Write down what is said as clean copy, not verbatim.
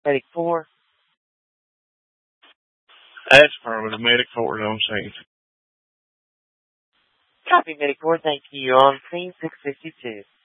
Medic 4. Affirmative. Medic 4 is on scene. Copy, Medic 4. Thank you. On scene 652.